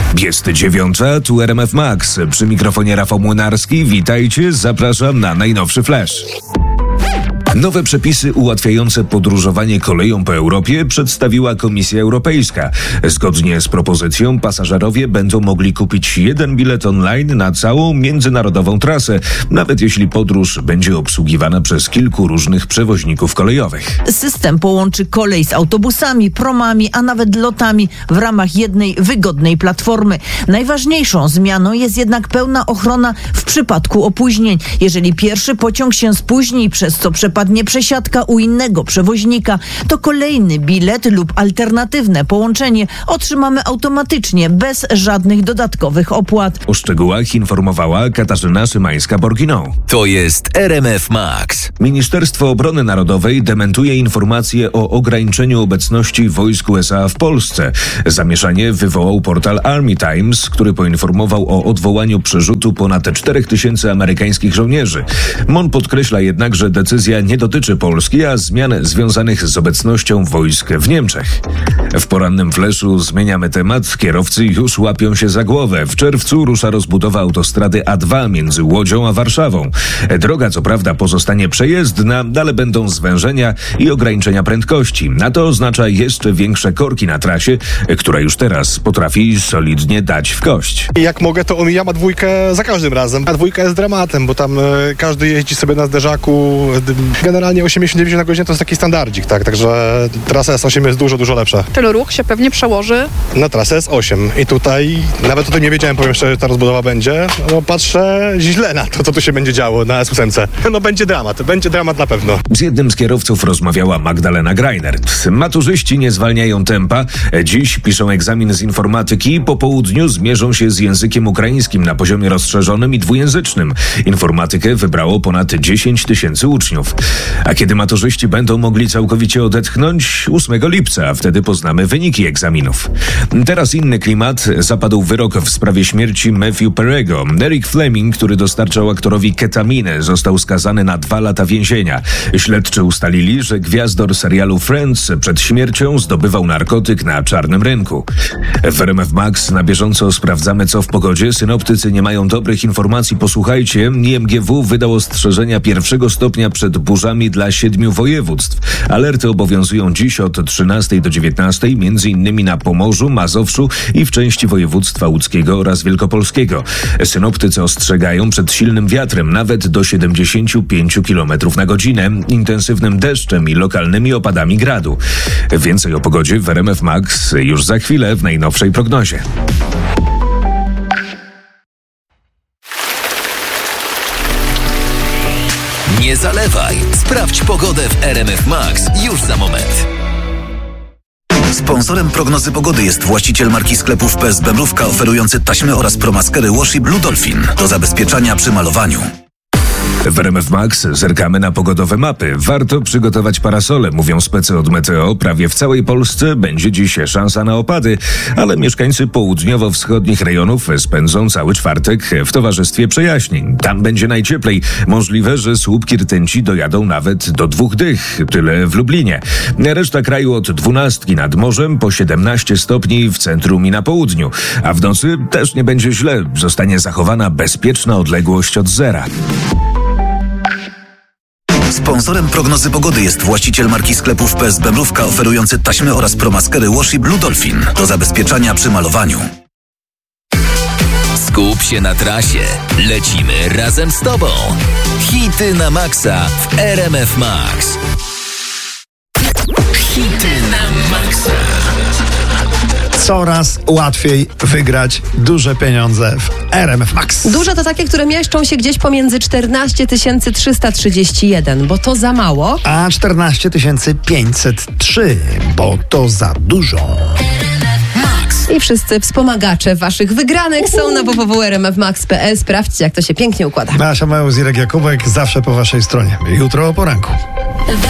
Jest 9:00, tu RMF Max. Przy mikrofonie Rafał Młynarski. Witajcie, zapraszam na najnowszy flash. Nowe przepisy ułatwiające podróżowanie koleją po Europie przedstawiła Komisja Europejska. Zgodnie z propozycją pasażerowie będą mogli kupić jeden bilet online na całą międzynarodową trasę, nawet jeśli podróż będzie obsługiwana przez kilku różnych przewoźników kolejowych. System połączy kolej z autobusami, promami, a nawet lotami w ramach jednej wygodnej platformy. Najważniejszą zmianą jest jednak pełna ochrona w przypadku opóźnień. Jeżeli pierwszy pociąg się spóźni, przez co przepadnie przesiadka u innego przewoźnika, to kolejny bilet lub alternatywne połączenie otrzymamy automatycznie, bez żadnych dodatkowych opłat. O szczegółach informowała Katarzyna Szymańska-Borginą. To jest RMF Max. Ministerstwo Obrony Narodowej dementuje informacje o ograniczeniu obecności wojsk USA w Polsce. Zamieszanie wywołał portal Army Times, który poinformował o odwołaniu przerzutu ponad 4000 amerykańskich żołnierzy. MON podkreśla jednak, że decyzja nie dotyczy Polski, a zmian związanych z obecnością wojsk w Niemczech. W porannym fleszu zmieniamy temat. Kierowcy już łapią się za głowę. W czerwcu rusza rozbudowa autostrady A2 między Łodzią a Warszawą. Droga co prawda pozostanie przejezdna, ale będą zwężenia i ograniczenia prędkości. A to oznacza jeszcze większe korki na trasie, która już teraz potrafi solidnie dać w kość. Jak mogę, to omijam A2 za każdym razem. A2 jest dramatem, bo tam każdy jeździ sobie na zderzaku. Generalnie 80-90 na godzinę to jest taki standardzik, tak? Także trasa S8 jest dużo lepsza. Ruch się pewnie przełoży Na trasę S8 i tutaj nawet o tym nie wiedziałem, powiem szczerze, że ta rozbudowa będzie. No patrzę źle na to, co tu się będzie działo na S8. No będzie dramat na pewno. Z jednym z kierowców rozmawiała Magdalena Greinert. Maturzyści nie zwalniają tempa. Dziś piszą egzamin z informatyki. Po południu zmierzą się z językiem ukraińskim na poziomie rozszerzonym i dwujęzycznym. Informatykę wybrało ponad 10 000 uczniów. A kiedy maturzyści będą mogli całkowicie odetchnąć? 8 lipca. Wtedy poznamy wyniki egzaminów. Teraz inny klimat. Zapadł wyrok w sprawie śmierci Matthew Perry'ego. Eric Fleming, który dostarczał aktorowi ketaminę, został skazany na 2 lata więzienia. Śledczy ustalili, że gwiazdor serialu Friends przed śmiercią zdobywał narkotyk na czarnym rynku. W RMF Max na bieżąco sprawdzamy, co w pogodzie. Synoptycy nie mają dobrych informacji. Posłuchajcie. IMGW wydał ostrzeżenia 1. stopnia przed burzami dla 7 województw. Alerty obowiązują dziś od 13 do 19, m.in. na Pomorzu, Mazowszu i w części województwa łódzkiego oraz wielkopolskiego. Synoptycy ostrzegają przed silnym wiatrem, nawet do 75 km na godzinę, intensywnym deszczem i lokalnymi opadami gradu. Więcej o pogodzie w RMF Max już za chwilę w najnowszej prognozie. Nie zalewaj. Sprawdź pogodę w RMF Max już za moment. Sponsorem prognozy pogody jest właściciel marki sklepów PSB Mrówka, oferujący taśmy oraz promaskery Washi Blue Dolphin do zabezpieczania przy malowaniu. W RMF Max zerkamy na pogodowe mapy. Warto przygotować parasole, mówią specy od Meteo. Prawie w całej Polsce będzie dziś szansa na opady, ale mieszkańcy południowo-wschodnich rejonów spędzą cały czwartek w towarzystwie przejaśnień. Tam będzie najcieplej. Możliwe, że słupki rtęci dojadą nawet do 2 dych. Tyle w Lublinie. Reszta kraju od 12 nad morzem po 17 stopni w centrum i na południu. A w nocy też nie będzie źle. Zostanie zachowana bezpieczna odległość od zera. Sponsorem prognozy pogody jest właściciel marki sklepów PSB Mrówka, oferujący taśmy oraz promaskery Washi Blue Dolphin do zabezpieczania przy malowaniu. Skup się na trasie. Lecimy razem z Tobą. Hity na maksa w RMF Max. Hity na maksa. Coraz łatwiej wygrać duże pieniądze w RMF Max. Duże to takie, które mieszczą się gdzieś pomiędzy 14 331, bo to za mało. A 14 503, bo to za dużo. I wszyscy wspomagacze waszych wygranek są na www.rmfmax.pl. Sprawdźcie, jak to się pięknie układa. Basia Małuz, Irek Jakubek, zawsze po waszej stronie. Jutro o poranku.